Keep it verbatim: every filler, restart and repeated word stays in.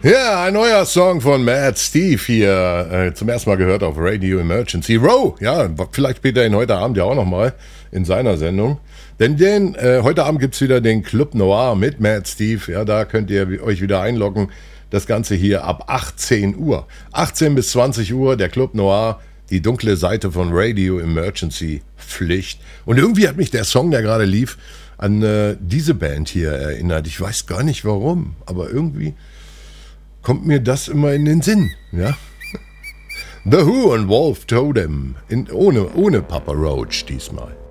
Ja, ein neuer Song von Mad Steve hier. Äh, zum ersten Mal gehört auf Radio Emergency. Row, ja, vielleicht spielt er ihn heute Abend ja auch nochmal in seiner Sendung. Denn den, äh, heute Abend gibt es wieder den Club Noir mit Mad Steve. Ja, da könnt ihr euch wieder einloggen. Das Ganze hier ab achtzehn Uhr. achtzehn bis zwanzig Uhr, der Club Noir, die dunkle Seite von Radio Emergency Pflicht. Und irgendwie hat mich der Song, der gerade lief, an äh, diese Band hier erinnert. Ich weiß gar nicht warum, aber irgendwie kommt mir das immer in den Sinn, ja? The Who und Wolf Totem, in, ohne, ohne Papa Roach diesmal.